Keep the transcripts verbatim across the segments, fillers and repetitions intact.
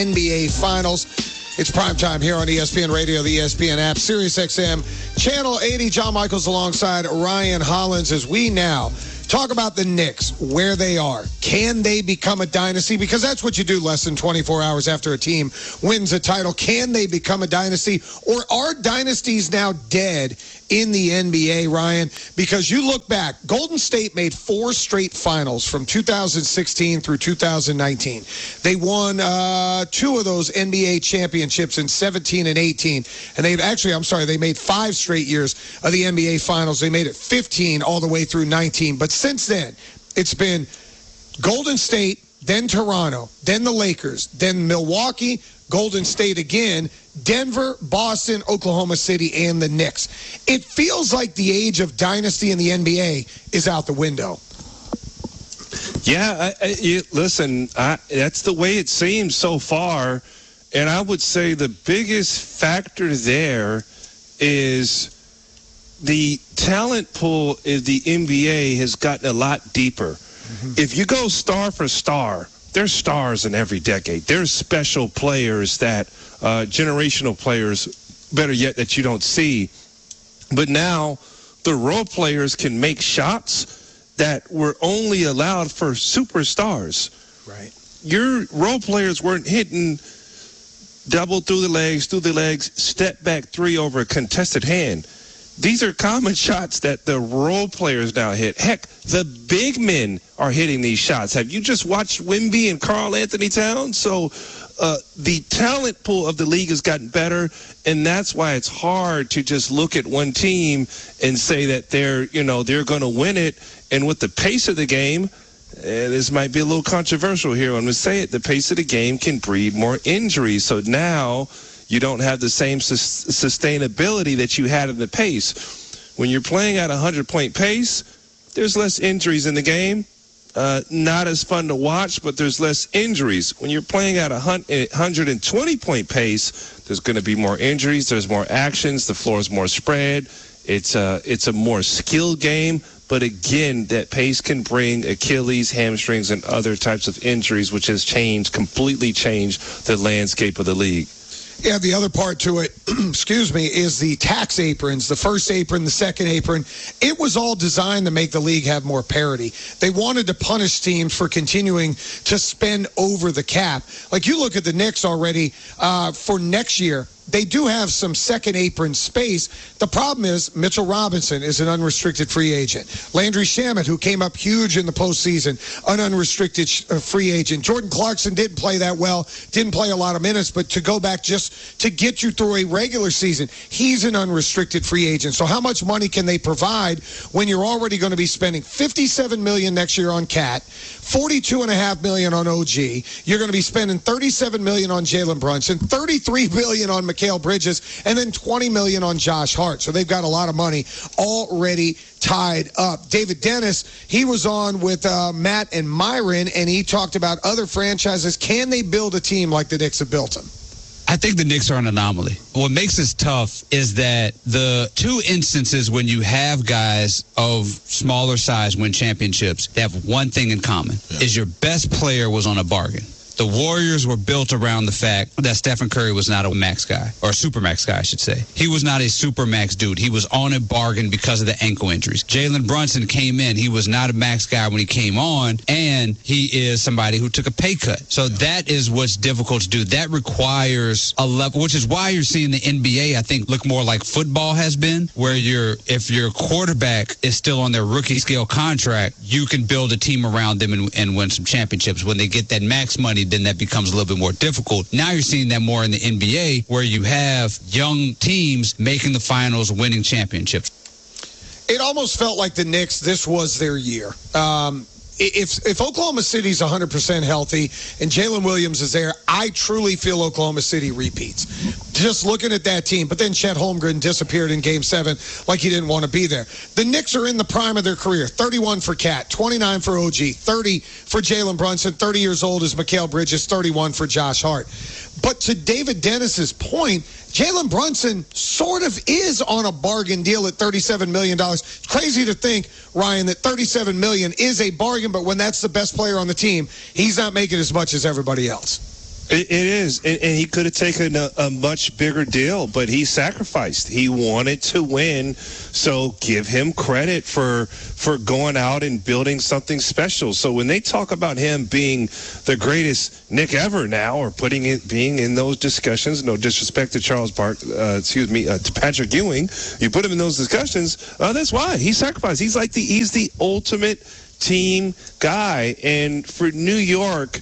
N B A Finals. It's primetime here on E S P N Radio, the E S P N app, Sirius X M, Channel eighty. John Michaels alongside Ryan Hollins as we now talk about the Knicks, where they are. Can they become a dynasty? Because that's what you do less than twenty-four hours after a team wins a title. Can they become a dynasty? Or are dynasties now dead in the N B A, Ryan? Because you look back, Golden State made four straight finals from two thousand sixteen through two thousand nineteen. They won uh, two of those N B A championships in seventeen and eighteen. And they've actually, I'm sorry, they made five straight years of the N B A Finals. They made it fifteen all the way through nineteen. But since then, it's been Golden State, then Toronto, then the Lakers, then Milwaukee, Golden State again, Denver, Boston, Oklahoma City, and the Knicks. It feels like the age of dynasty in the N B A is out the window. Yeah, I, I, you, listen, I, that's the way it seems so far. And I would say the biggest factor there is the talent pool of the N B A has gotten a lot deeper. Mm-hmm. If you go star for star, there's stars in every decade. There's special players that, uh, generational players, better yet, that you don't see. But now the role players can make shots that were only allowed for superstars. Right. Your role players weren't hitting double through the legs, through the legs, step back three over a contested hand. These are common shots that the role players now hit. Heck, the big men are hitting these shots. Have you just watched Wemby and Karl Anthony Towns? So uh, the talent pool of the league has gotten better, and that's why it's hard to just look at one team and say that they're, you know, they're going to win it. And with the pace of the game, and this might be a little controversial here, I'm going to say it, the pace of the game can breed more injuries. So now you don't have the same sus- sustainability that you had in the pace. When you're playing at a hundred-point pace, there's less injuries in the game. Uh, not as fun to watch, but there's less injuries. When you're playing at a one hundred twenty-point pace, there's going to be more injuries. There's more actions. The floor is more spread. It's a, it's a more skilled game. But again, that pace can bring Achilles, hamstrings, and other types of injuries, which has changed, completely changed the landscape of the league. Yeah, the other part to it, excuse me, is the tax aprons, the first apron, the second apron. It was all designed to make the league have more parity. They wanted to punish teams for continuing to spend over the cap. Like you look at the Knicks already uh, for next year. They do have some second apron space. The problem is Mitchell Robinson is an unrestricted free agent. Landry Shamet, who came up huge in the postseason, an unrestricted free agent. Jordan Clarkson didn't play that well, didn't play a lot of minutes, but to go back just to get you through a regular season, he's an unrestricted free agent. So how much money can they provide when you're already going to be spending fifty-seven million dollars next year on Cat, forty-two point five million dollars on O G. You're going to be spending thirty-seven million dollars on Jalen Brunson, thirty-three million dollars on Mikal Bridges, and then twenty million dollars on Josh Hart. So they've got a lot of money already tied up. David Dennis, he was on with uh, Matt and Myron, and he talked about other franchises. Can they build a team like the Knicks have built them? I think the Knicks are an anomaly. What makes this tough is that the two instances when you have guys of smaller size win championships, they have one thing in common, yeah. is your best player was on a bargain. The Warriors were built around the fact that Stephen Curry was not a max guy, or a super max guy, I should say. He was not a super max dude. He was on a bargain because of the ankle injuries. Jalen Brunson came in. He was not a max guy when he came on, and he is somebody who took a pay cut. So that is what's difficult to do. That requires a level, which is why you're seeing the N B A, I think, look more like football has been, where you're, if your quarterback is still on their rookie scale contract, you can build a team around them and, and win some championships. When they get that max money, then that becomes a little bit more difficult. Now you're seeing that more in the N B A, where you have young teams making the finals, winning championships. It almost felt like the Knicks, this was their year. Um, if if Oklahoma City's one hundred percent healthy and Jalen Williams is there, I truly feel Oklahoma City repeats. Just looking at that team. But then Chet Holmgren disappeared in Game seven like he didn't want to be there. The Knicks are in the prime of their career. thirty-one for Cat, twenty-nine for O G, thirty for Jalen Brunson, thirty years old is Mikal Bridges, thirty-one for Josh Hart. But to David Dennis's point, Jalen Brunson sort of is on a bargain deal at thirty-seven million dollars. It's crazy to think, Ryan, that thirty-seven million dollars is a bargain, but when that's the best player on the team, he's not making as much as everybody else. It, it is, and, and he could have taken a, a much bigger deal, but he sacrificed. He wanted to win, so give him credit for for going out and building something special. So when they talk about him being the greatest Knick ever now, or putting it being in those discussions, no disrespect to Charles Bart, uh, excuse me, uh, to Patrick Ewing, you put him in those discussions. Uh, that's why he sacrificed. He's like the he's the ultimate team guy, and for New York.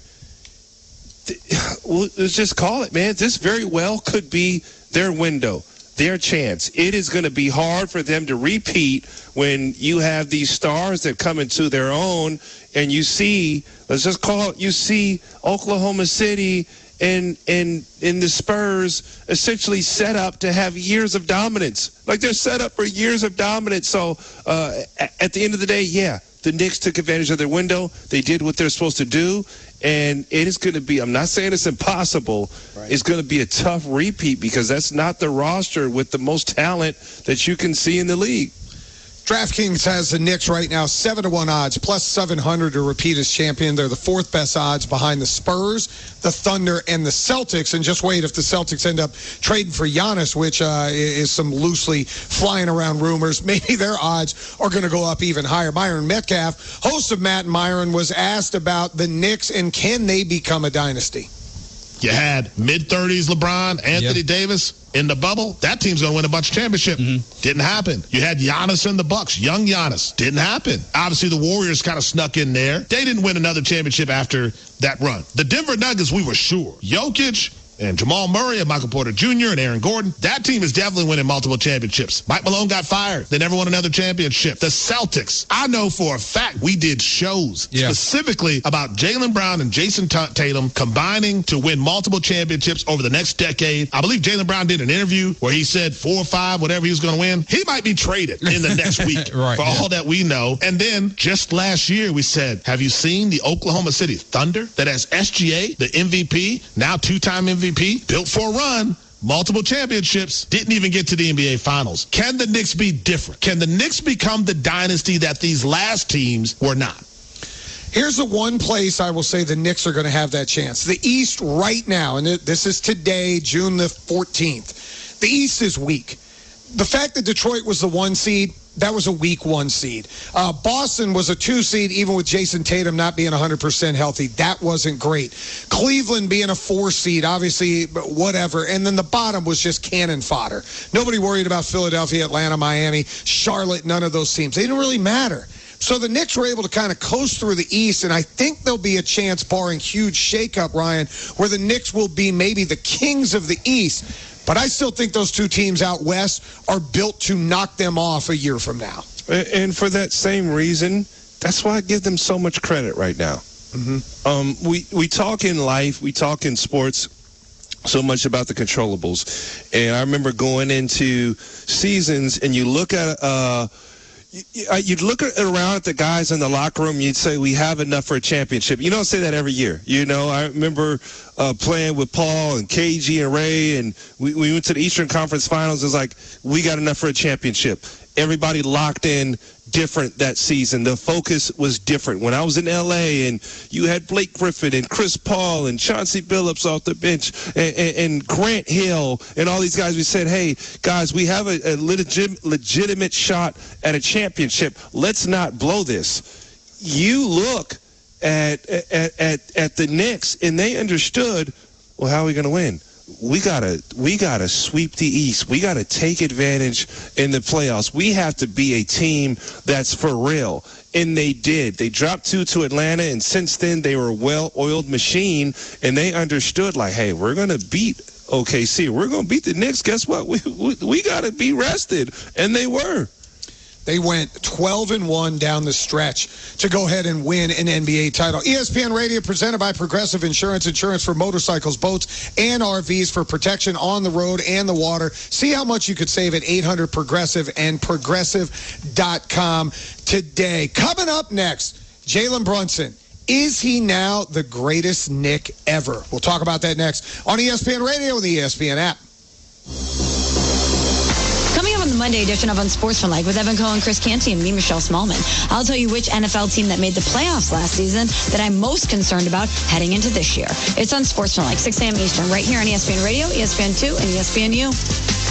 Well, let's just call it, man. This very well could be their window, their chance. It is going to be hard for them to repeat when you have these stars that come into their own, and you see, let's just call it, you see Oklahoma City and and in the Spurs essentially set up to have years of dominance. Like they're set up for years of dominance. So uh, at the end of the day, yeah, the Knicks took advantage of their window. They did what they're supposed to do. And it is going to be, I'm not saying it's impossible, right. It's going to be a tough repeat because that's not the roster with the most talent that you can see in the league. DraftKings has the Knicks right now seven to one odds, plus seven hundred to repeat as champion. They're the fourth best odds behind the Spurs, the Thunder, and the Celtics. And just wait, if the Celtics end up trading for Giannis, which uh, is some loosely flying around rumors, maybe their odds are going to go up even higher. Myron Metcalf, host of Matt and Myron, was asked about the Knicks and can they become a dynasty? You had mid-thirties LeBron, Anthony yep. Davis in the bubble. That team's going to win a bunch of championships. Mm-hmm. Didn't happen. You had Giannis in the Bucks, young Giannis. Didn't happen. Obviously, the Warriors kind of snuck in there. They didn't win another championship after that run. The Denver Nuggets, we were sure. Jokic and Jamal Murray and Michael Porter Junior and Aaron Gordon. That team is definitely winning multiple championships. Mike Malone got fired. They never won another championship. The Celtics, I know for a fact we did shows yeah. specifically about Jaylen Brown and Jason Tatum combining to win multiple championships over the next decade. I believe Jaylen Brown did an interview where he said four or five, whatever he was going to win. He might be traded in the next week right, for yeah. all that we know. And then just last year we said, have you seen the Oklahoma City Thunder that has S G A, the M V P, now two-time M V P, built for a run, multiple championships, didn't even get to the N B A Finals. Can the Knicks be different? Can the Knicks become the dynasty that these last teams were not? Here's the one place I will say the Knicks are going to have that chance. The East right now, and this is today, June the fourteenth, the East is weak. The fact that Detroit was the one seed, that was a weak one seed. Uh, Boston was a two seed, even with Jason Tatum not being one hundred percent healthy. That wasn't great. Cleveland being a four seed, obviously, whatever. And then the bottom was just cannon fodder. Nobody worried about Philadelphia, Atlanta, Miami, Charlotte, none of those teams. They didn't really matter. So the Knicks were able to kind of coast through the East, and I think there'll be a chance, barring huge shakeup, Ryan, where the Knicks will be maybe the kings of the East. But I still think those two teams out west are built to knock them off a year from now. And for that same reason, that's why I give them so much credit right now. Mm-hmm. Um, we, we talk in life, we talk in sports so much about the controllables. And I remember going into seasons and you look at uh, – you'd look at, around at the guys in the locker room, you'd say, we have enough for a championship. You don't say that every year. You know, I remember uh, playing with Paul and K G and Ray, and we, we went to the Eastern Conference Finals. It was like, we got enough for a championship. Everybody locked in different that season. The focus was different. When I was in L A and you had Blake Griffin and Chris Paul and Chauncey Billups off the bench and, and, and Grant Hill and all these guys, we said, hey, guys, we have a, a legit, legitimate shot at a championship. Let's not blow this. You look at at, at, at the Knicks, and they understood, well, how are we going to win? We gotta, we gotta sweep the East. We gotta take advantage in the playoffs. We have to be a team that's for real, and they did. They dropped two to Atlanta, and since then they were a well-oiled machine, and they understood, like, hey, we're gonna beat O K C. We're gonna beat the Knicks. Guess what? We we, we gotta be rested, and they were. They went twelve and one down the stretch to go ahead and win an N B A title. E S P N Radio presented by Progressive Insurance. Insurance for motorcycles, boats, and R Vs for protection on the road and the water. See how much you could save at eight hundred Progressive and Progressive dot com today. Coming up next, Jalen Brunson. Is he now the greatest Knick ever? We'll talk about that next on E S P N Radio and the E S P N app. Coming up on the Monday edition of Unsportsmanlike with Evan Cohen, Chris Canty, and me, Michelle Smallman. I'll tell you which N F L team that made the playoffs last season that I'm most concerned about heading into this year. It's Unsportsmanlike, six a.m. Eastern, right here on E S P N Radio, E S P N two, and E S P N U.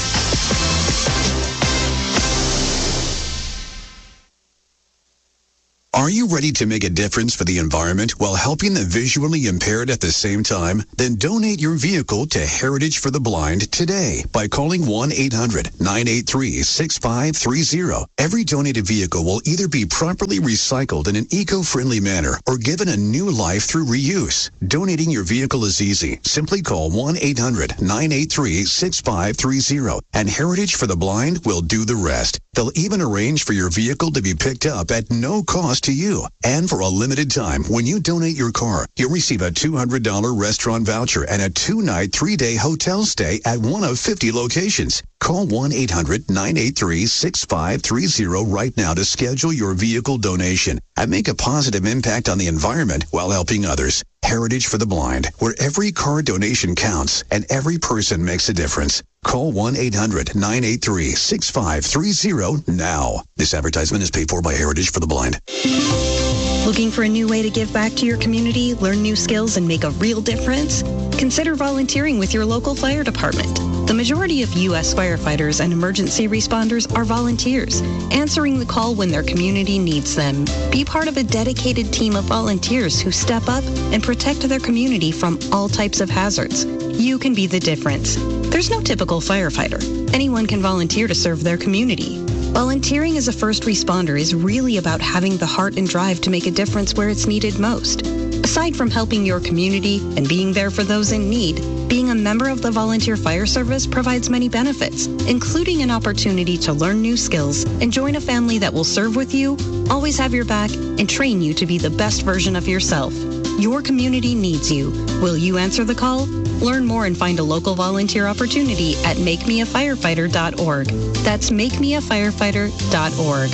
Are you ready to make a difference for the environment while helping the visually impaired at the same time? Then donate your vehicle to Heritage for the Blind today by calling one eight hundred nine eight three six five three zero. Every donated vehicle will either be properly recycled in an eco-friendly manner or given a new life through reuse. Donating your vehicle is easy. Simply call one eight hundred nine eight three six five three zero and Heritage for the Blind will do the rest. They'll even arrange for your vehicle to be picked up at no cost to you. And for a limited time, when you donate your car, you'll receive a two hundred dollars restaurant voucher and a two-night, three-day hotel stay at one of fifty locations. Call one eight hundred nine eight three six five three zero right now to schedule your vehicle donation and make a positive impact on the environment while helping others. Heritage for the Blind, where every car donation counts and every person makes a difference. Call one eight hundred nine eight three six five three zero now. This advertisement is paid for by Heritage for the Blind. Looking for a new way to give back to your community, learn new skills, and make a real difference? Consider volunteering with your local fire department. The majority of U S firefighters and emergency responders are volunteers, answering the call when their community needs them. Be part of a dedicated team of volunteers who step up and protect their community from all types of hazards. You can be the difference. There's no typical firefighter. Anyone can volunteer to serve their community. Volunteering as a first responder is really about having the heart and drive to make a difference where it's needed most. Aside from helping your community and being there for those in need, being a member of the Volunteer Fire Service provides many benefits, including an opportunity to learn new skills and join a family that will serve with you, always have your back, and train you to be the best version of yourself. Your community needs you. Will you answer the call? Learn more and find a local volunteer opportunity at make me a firefighter dot org. That's make me a firefighter dot org.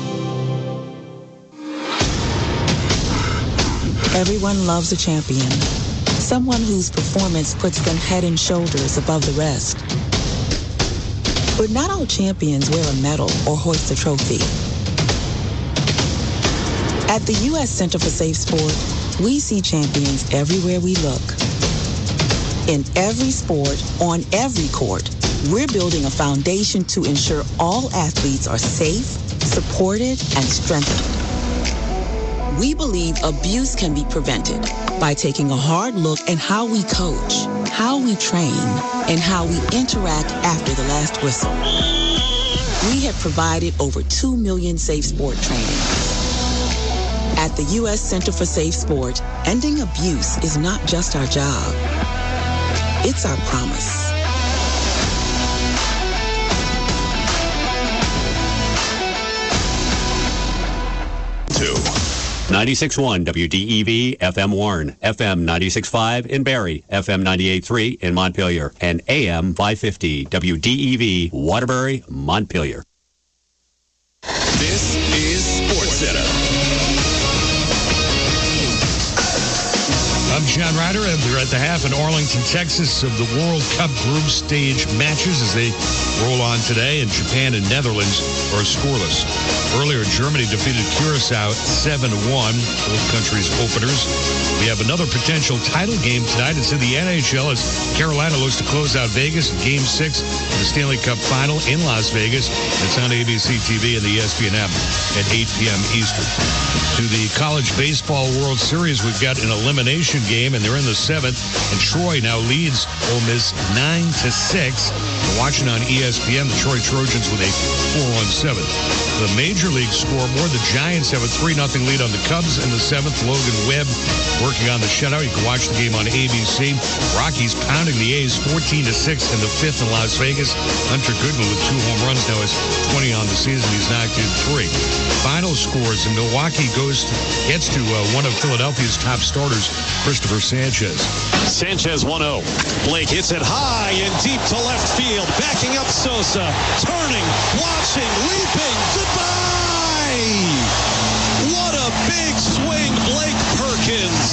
Everyone loves a champion, someone whose performance puts them head and shoulders above the rest. But not all champions wear a medal or hoist a trophy. At the U S Center for Safe Sport, we see champions everywhere we look. In every sport, on every court, we're building a foundation to ensure all athletes are safe, supported, and strengthened. We believe abuse can be prevented by taking a hard look at how we coach, how we train, and how we interact after the last whistle. We have provided over two million safe sport trainings. At the U S Center for Safe Sport, ending abuse is not just our job. It's our promise. ninety-six point one W D E V F M Warren, F M ninety-six point five in Barrie, F M ninety-eight point three in Montpelier, and A M five fifty W D E V Waterbury, Montpelier. This is SportsCenter. I'm John Ryder, and we're at the half in Arlington, Texas, of the World Cup group stage matches as they roll on today, and Japan and Netherlands are scoreless. Earlier, Germany defeated Curacao seven one, both countries' openers. We have another potential title game tonight. It's in the N H L as Carolina looks to close out Vegas in Game six of the Stanley Cup Final in Las Vegas. It's on A B C T V and the E S P N app at eight p.m. Eastern. To the College Baseball World Series, we've got an elimination game, and they're in the seventh, and Troy now leads Ole Miss nine to six. We're watching on E S P N, the Troy Trojans with a four one seven. The Major League scoreboard, the Giants have a three nothing lead on the Cubs in the seventh. Logan Webb working on the shutout. You can watch the game on A B C. Rockies pounding the A's fourteen to six in the fifth in Las Vegas. Hunter Goodman with two home runs now has twenty on the season. He's knocked in three. Final scores, and Milwaukee goes to, gets to uh, one of Philadelphia's top starters, Christopher Sanchez. Sanchez one oh. Blake hits it high and deep to left field. Backing up Sosa. Turning, watching, leaping. Goodbye! What a big swing, Blake Perkins.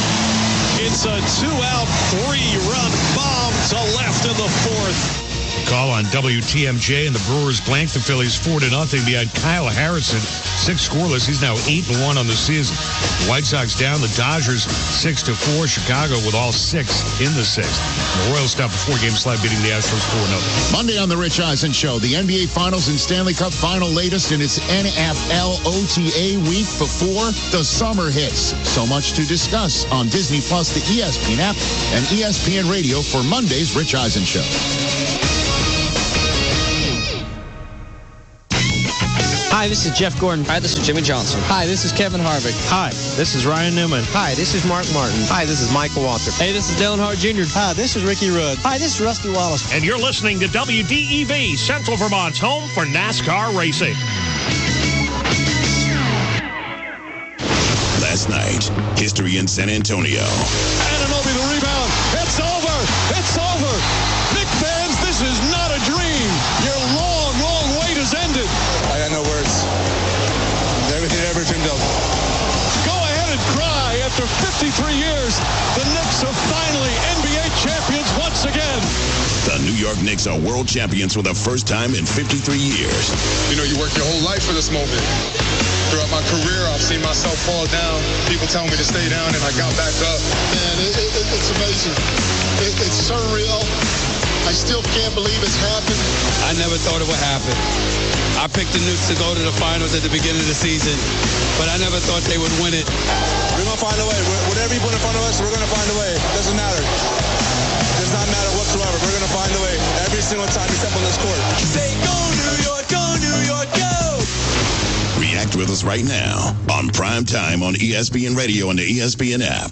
It's a two-out, three-run bomb to left in the fourth. all on W T M J, and the Brewers blanked the Phillies four to nothing behind Kyle Harrison, six scoreless. He's now eight and one on the season. The White Sox down, the Dodgers six to four. Chicago with all six in the sixth. The Royals stop a four-game slide, beating the Astros four nothing. Monday on the Rich Eisen Show, the N B A Finals and Stanley Cup Final latest in its N F L O T A week before the summer hits. So much to discuss on Disney Plus, the E S P N app, and E S P N Radio for Monday's Rich Eisen Show. Hi, this is Jeff Gordon. Hi, this is Jimmy Johnson. Hi, this is Kevin Harvick. Hi, this is Ryan Newman. Hi, this is Mark Martin. Hi, this is Michael Waltrip. Hey, this is Dale Earnhardt Junior Hi, this is Ricky Rudd. Hi, this is Rusty Wallace. And you're listening to W D E V, Central Vermont's home for NASCAR racing. Last night, history in San Antonio. Anunoby the rebound. It's over. It's over. Knick fans, this is not a dream. Your long, long wait has ended. I got no words. Everything I ever dreamed of. Go ahead and cry. After fifty-three years, the Knicks are finally N B A champions once again. The New York Knicks are world champions for the first time in fifty-three years. You know, you work your whole life for this moment. Throughout my career, I've seen myself fall down. People tell me to stay down, and I got back up. Man, it, it, it's amazing. It, it's surreal. I still can't believe it's happened. I never thought it would happen. I picked the Knicks to go to the finals at the beginning of the season, but I never thought they would win it. We're going to find a way. Whatever you put in front of us, we're going to find a way. It doesn't matter. It does not matter whatsoever. We're going to find a way every single time we step on this court. Say, go New York, go New York, go! React with us right now on Prime Time on E S P N Radio and the E S P N app.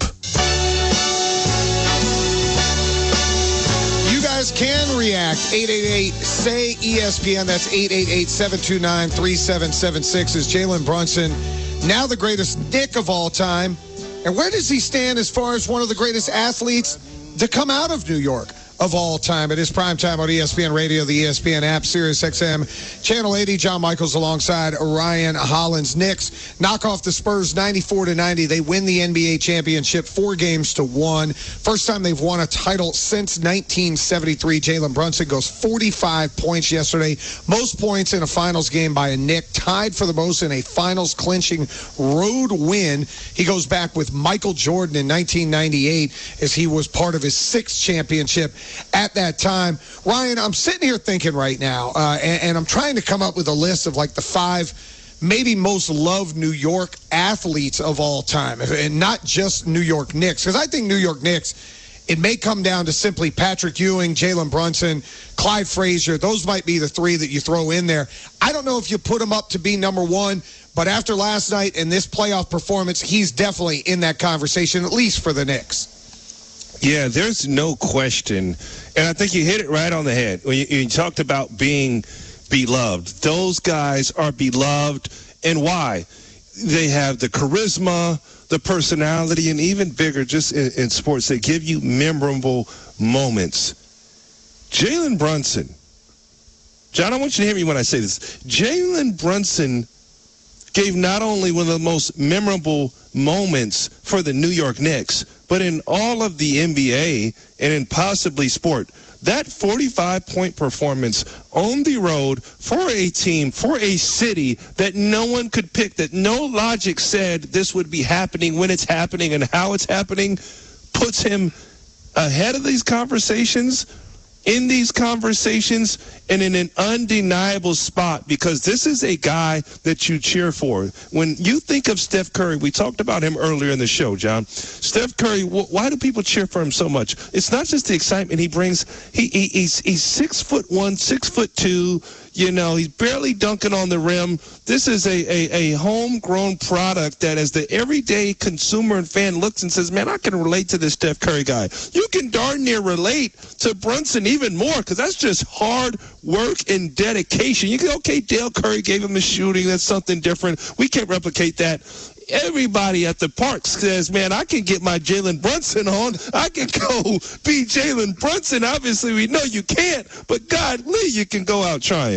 You guys can react. eight eight eight, S A Y, E S P N. That's eight eight eight, seven two nine, three seven seven six. Is Jalen Brunson now the greatest Knick of all time? And where does he stand as far as one of the greatest athletes to come out of New York of all time? It is Prime Time on E S P N Radio, the E S P N app, Sirius X M, Channel eighty. John Michaels alongside Ryan Hollins. Knicks knock off the Spurs ninety-four to ninety. They win the N B A championship four games to one. First time they've won a title since nineteen seventy-three. Jalen Brunson goes forty-five points yesterday. Most points in a finals game by a Knick. Tied for the most in a finals clinching road win. He goes back with Michael Jordan in nineteen ninety-eight as he was part of his sixth championship at that time. Ryan, I'm sitting here thinking right now, uh, and, and I'm trying to come up with a list of like the five maybe most loved New York athletes of all time, and not just New York Knicks, because I think New York Knicks, it may come down to simply Patrick Ewing, Jalen Brunson, Clyde Frazier. Those might be the three that you throw in there. I don't know if you put him up to be number one, but after last night and this playoff performance, he's definitely in that conversation, at least for the Knicks. Yeah, there's no question. And I think you hit it right on the head when you, you talked about being beloved. Those guys are beloved. And why? They have the charisma, the personality, and even bigger just in, in sports, they give you memorable moments. Jalen Brunson. John, I want you to hear me when I say this. Jalen Brunson gave not only one of the most memorable moments for the New York Knicks, but in all of the N B A and in possibly sport. That forty-five point performance on the road for a team, for a city that no one could pick, that no logic said this would be happening when it's happening and how it's happening, puts him ahead of these conversations, in these conversations, and in an undeniable spot, because this is a guy that you cheer for. When you think of Steph Curry, we talked about him earlier in the show, John. Steph Curry, why do people cheer for him so much? It's not just the excitement he brings. He, he he's he's six foot one, six foot two. You know, he's barely dunking on the rim. This is a, a, a homegrown product that as the everyday consumer and fan looks and says, man, I can relate to this Steph Curry guy. You can darn near relate to Brunson even more, because that's just hard work and dedication. You can, okay, Dale Curry gave him a shooting. That's something different. We can't replicate that. Everybody at the park says, man, I can get my Jalen Brunson on. I can go be Jalen Brunson. Obviously, we know you can't, but God, Lee, you can go out trying.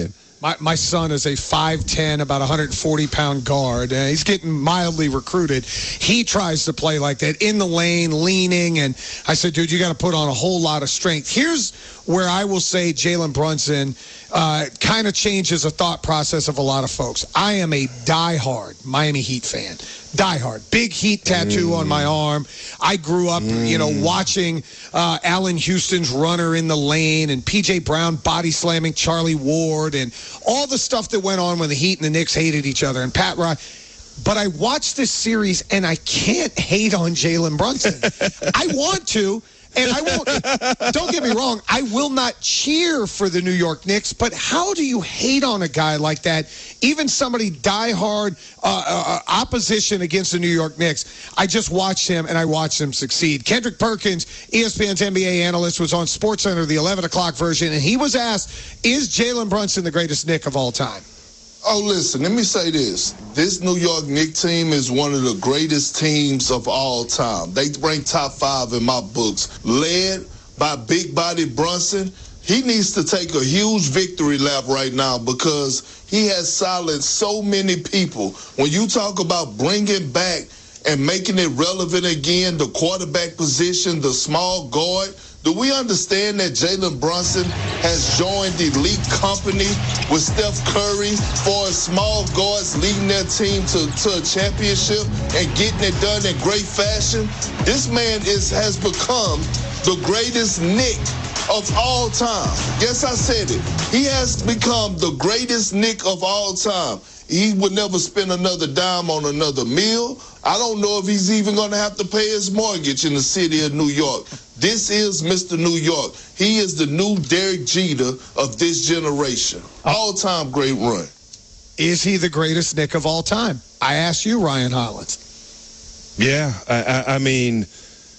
My, my son is a five ten, about one hundred forty pound guard. Uh, he's getting mildly recruited. He tries to play like that, in the lane, leaning. And I said, dude, you got to put on a whole lot of strength. Here's where I will say Jalen Brunson uh, kind of changes the thought process of a lot of folks. I am a diehard Miami Heat fan. Diehard. Big Heat tattoo mm. on my arm. I grew up, mm. you know, watching uh, Allen Houston's runner in the lane and P J Brown body slamming Charlie Ward and all the stuff that went on when the Heat and the Knicks hated each other and Pat Riley. But I watched this series and I can't hate on Jalen Brunson. I want to. And I won't, don't get me wrong, I will not cheer for the New York Knicks, but how do you hate on a guy like that? Even somebody diehard uh, uh, opposition against the New York Knicks. I just watched him, and I watched him succeed. Kendrick Perkins, E S P N's N B A analyst, was on SportsCenter, the eleven o'clock version, and he was asked, is Jalen Brunson the greatest Knick of all time? Oh, listen, let me say this. This New York Knicks team is one of the greatest teams of all time. They rank top five in my books. Led by big body Brunson. He needs to take a huge victory lap right now because he has silenced so many people. When you talk about bringing back and making it relevant again, the quarterback position, the small guard, do we understand that Jalen Brunson has joined elite company with Steph Curry for small guards leading their team to, to a championship and getting it done in great fashion? This man is has become the greatest Knick of all time. Yes, I said it. He has become the greatest Knick of all time. He would never spend another dime on another meal. I don't know if he's even going to have to pay his mortgage in the city of New York. This is Mister New York. He is the new Derek Jeter of this generation. All-time great run. Is he the greatest Knick of all time? I ask you, Ryan Hollins. Yeah, I, I, I mean,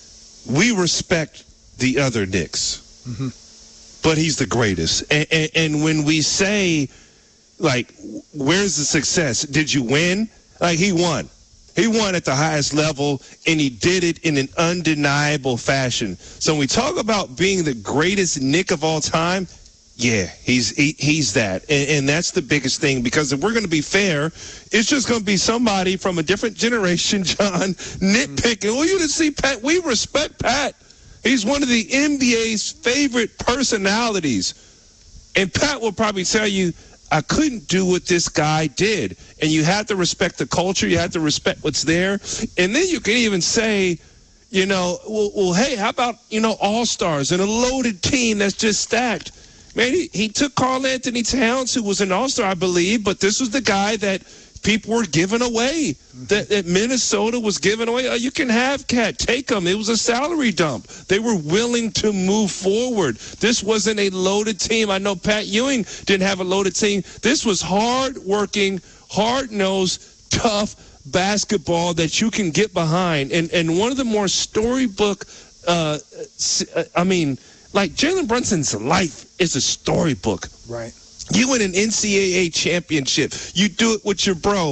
we respect the other Knicks, mm-hmm. but he's the greatest. And, and, and when we say, like, where's the success? Did you win? Like, he won. He won at the highest level, and he did it in an undeniable fashion. So when we talk about being the greatest Knick of all time, yeah, he's he, he's that. And, and that's the biggest thing, because if we're going to be fair, it's just going to be somebody from a different generation, John, nitpicking. Well, you didn't see Pat. We respect Pat. He's one of the N B A's favorite personalities. And Pat will probably tell you, I couldn't do what this guy did. And you have to respect the culture. You have to respect what's there. And then you can even say, you know, well, well hey, how about, you know, all-stars and a loaded team that's just stacked? Man, he, he took Karl Anthony Towns, who was an all-star, I believe, but this was the guy that people were giving away, that, that Minnesota was giving away. Oh, you can have Cat, take him. It was a salary dump. They were willing to move forward. This wasn't a loaded team. I know Pat Ewing didn't have a loaded team. This was hard-working, hard-nosed, tough basketball that you can get behind. And and one of the more storybook, uh, I mean, like Jalen Brunson's life is a storybook. Right. You win an N C double A championship. You do it with your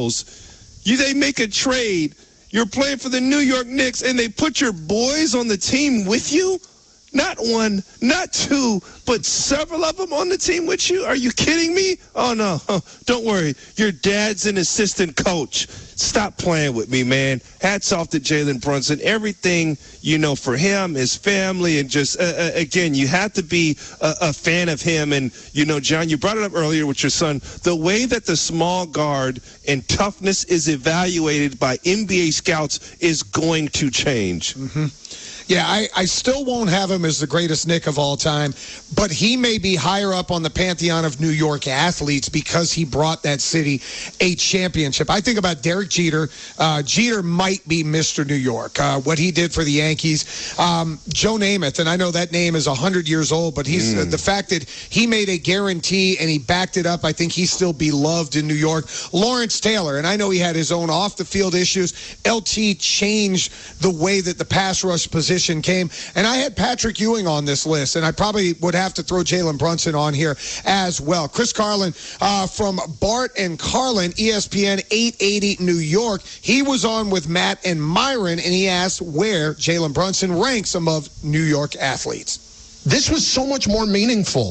bros. You they make a trade. You're playing for the New York Knicks, and they put your boys on the team with you? Not one, not two, but several of them on the team with you? Are you kidding me? Oh, no. Oh, don't worry. Your dad's an assistant coach. Stop playing with me, man. Hats off to Jalen Brunson. Everything, you know, for him, his family, and just, uh, again, you have to be a, a fan of him. And, you know, John, you brought it up earlier with your son. The way that the small guard and toughness is evaluated by N B A scouts is going to change. Mm-hmm. Yeah, I, I still won't have him as the greatest Knick of all time, but he may be higher up on the pantheon of New York athletes because he brought that city a championship. I think about Derek Jeter. Uh, Jeter might be Mister New York, uh, what he did for the Yankees. Um, Joe Namath, and I know that name is one hundred years old, but he's mm. uh, the fact that he made a guarantee and he backed it up, I think he's still beloved in New York. Lawrence Taylor, and I know he had his own off-the-field issues. L T changed the way that the pass rush position came. And I had Patrick Ewing on this list, and I probably would have to throw Jalen Brunson on here as well. Chris Carlin uh, from Bart and Carlin, E S P N eight eighty New York. He was on with Matt and Myron, and he asked where Jalen Brunson ranks among New York athletes. This was so much more meaningful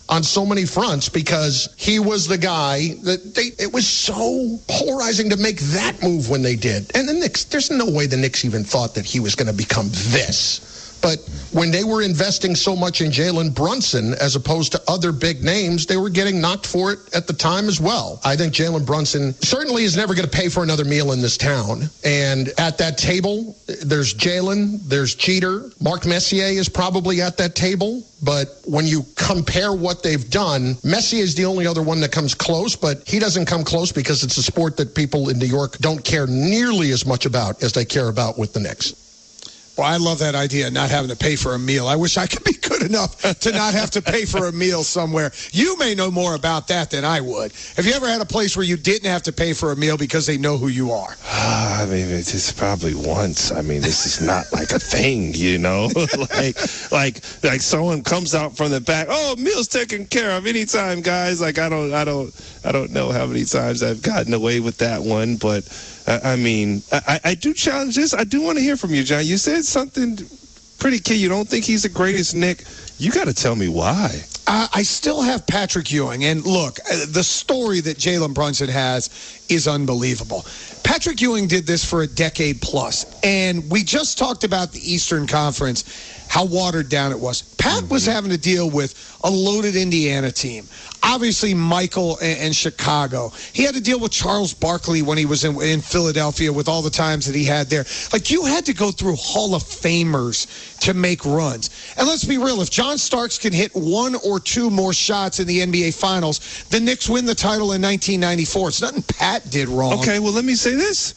on so many fronts because he was the guy that they, it was so polarizing to make that move when they did. And the Knicks, there's no way the Knicks even thought that he was going to become this. But when they were investing so much in Jalen Brunson as opposed to other big names, they were getting knocked for it at the time as well. I think Jalen Brunson certainly is never going to pay for another meal in this town. And at that table, there's Jalen, there's Jeter. Mark Messier is probably at that table. But when you compare what they've done, Messier is the only other one that comes close, but he doesn't come close because it's a sport that people in New York don't care nearly as much about as they care about with the Knicks. Well, I love that idea, not having to pay for a meal. I wish I could be good enough to not have to pay for a meal somewhere. You may know more about that than I would. Have you ever had a place where you didn't have to pay for a meal because they know who you are? I mean, it's just probably once. I mean, this is not like a thing, you know? like, like, like someone comes out from the back. Oh, meal's taken care of anytime, guys. Like, I don't, I don't, I don't know how many times I've gotten away with that one, but. I mean, I, I do challenge this. I do want to hear from you, John. You said something pretty key. You don't think he's the greatest Knick. You got to tell me why. Uh, I still have Patrick Ewing. And look, uh, the story that Jalen Brunson has is unbelievable. Patrick Ewing did this for a decade plus. And we just talked about the Eastern Conference, how watered down it was. Pat mm-hmm. was having to deal with a loaded Indiana team. Obviously, Michael and, and Chicago. He had to deal with Charles Barkley when he was in, in Philadelphia with all the times that he had there. Like, you had to go through Hall of Famers to make runs. And let's be real, if John Starks can hit one or two more shots in the N B A Finals, the Knicks win the title in nineteen ninety-four. It's nothing Pat did wrong. Okay, well, let me say this.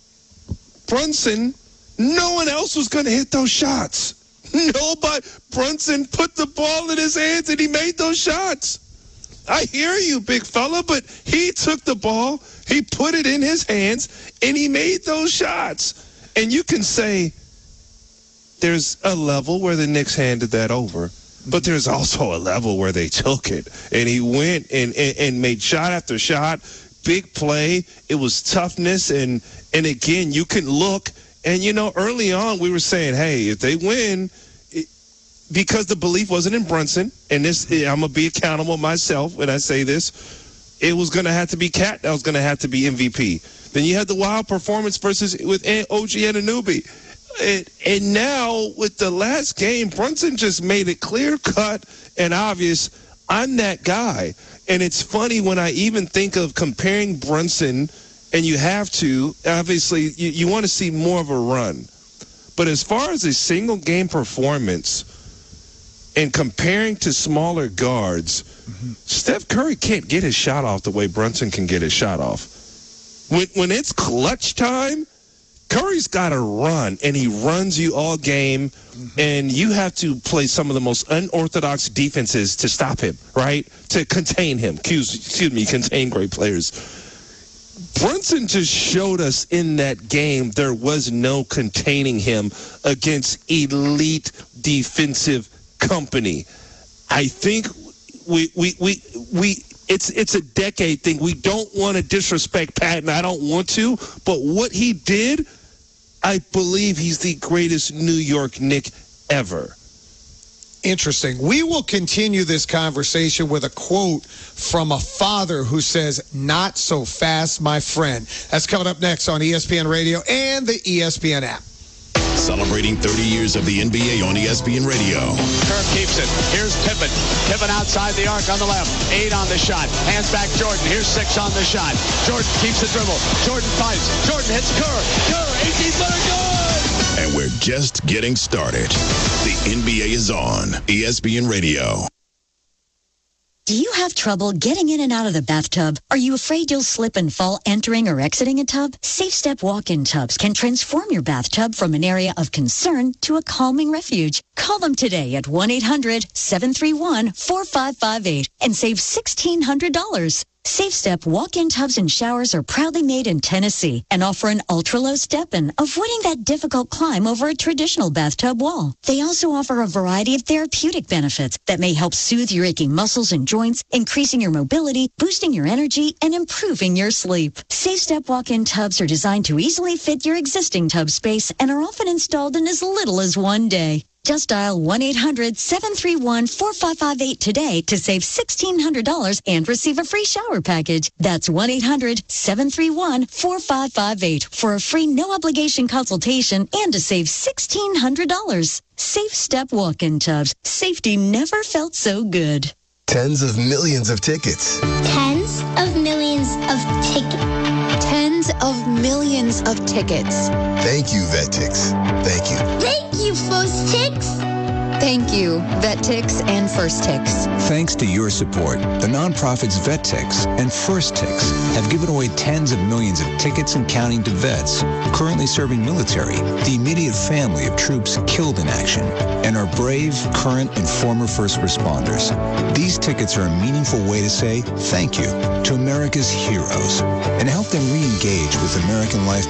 Brunson, no one else was going to hit those shots. Nobody. Brunson put the ball in his hands and he made those shots. I hear you, big fella, but he took the ball, he put it in his hands, and he made those shots. And you can say there's a level where the Knicks handed that over, but there's also a level where they took it. And he went and, and, and made shot after shot, big play. It was toughness. And, and again, you can look, and, you know, early on we were saying, hey, if they win – because the belief wasn't in Brunson, and this I'm going to be accountable myself when I say this, it was going to have to be Cat that was going to have to be M V P. Then you had the wild performance versus with O G Anunoby. And, and now with the last game, Brunson just made it clear-cut and obvious, I'm that guy. And it's funny when I even think of comparing Brunson, and you have to, obviously, you, you want to see more of a run. But as far as a single-game performance, and comparing to smaller guards, mm-hmm. Steph Curry can't get his shot off the way Brunson can get his shot off. When when it's clutch time, Curry's got to run, and he runs you all game, mm-hmm. and you have to play some of the most unorthodox defenses to stop him, right? To contain him. Excuse, excuse me, contain great players. Brunson just showed us in that game there was no containing him against elite defensive company. I think we we we we it's it's a decade thing. We don't want to disrespect Pat, and I don't want to, but what he did, I believe he's the greatest New York Knick ever. Interesting. We will continue this conversation with a quote from a father who says, "Not so fast, my friend." That's coming up next on E S P N Radio and the E S P N app. Celebrating thirty years of the N B A on E S P N Radio. Kerr keeps it. Here's Pippen. Pippen outside the arc on the left. Eight on the shot. Hands back Jordan. Here's six on the shot. Jordan keeps the dribble. Jordan fights. Jordan hits Kerr. Kerr, eighteen-footer, good! And we're just getting started. The N B A is on E S P N Radio. Do you have trouble getting in and out of the bathtub? Are you afraid you'll slip and fall entering or exiting a tub? SafeStep walk-in tubs can transform your bathtub from an area of concern to a calming refuge. Call them today at one eight hundred seven three one four five five eight and save sixteen hundred dollars. SafeStep walk-in tubs and showers are proudly made in Tennessee and offer an ultra-low step-in, avoiding that difficult climb over a traditional bathtub wall. They also offer a variety of therapeutic benefits that may help soothe your aching muscles and joints, increasing your mobility, boosting your energy, and improving your sleep. SafeStep walk-in tubs are designed to easily fit your existing tub space and are often installed in as little as one day. Just dial one eight hundred seven three one four five five eight today to save sixteen hundred dollars and receive a free shower package. That's one eight hundred seven three one four five five eight for a free no-obligation consultation and to save sixteen hundred dollars. Safe Step Walk-In Tubs. Safety never felt so good. Tens of millions of tickets. Tens of millions of tickets. Tens of millions of tickets. Thank you, VetTix. Thank you. Thank you, First Tix. Thank you, VetTix and First Tix. Thanks to your support, the nonprofits VetTix and First Tix have given away tens of millions of tickets and counting to vets currently serving military, the immediate family of troops killed in action, and our brave, current, and former first responders. These tickets are a meaningful way to say thank you to America's heroes and help them re-engage with American life